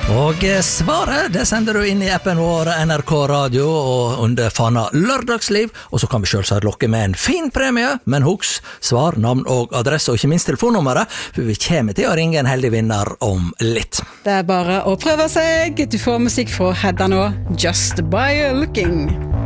Og svaret, det sender du inn i appen vår NRK Radio og under fana lørdagsliv, og så kan vi selvsagt lokke med en fin premie, men husk, svar, navn og adresse, og ikke minst telefonnummeret, for vi kommer til å ringe en heldig vinner om litt. Det bare å prøve seg. Du får musikk fra Hedda nå, Just by Looking.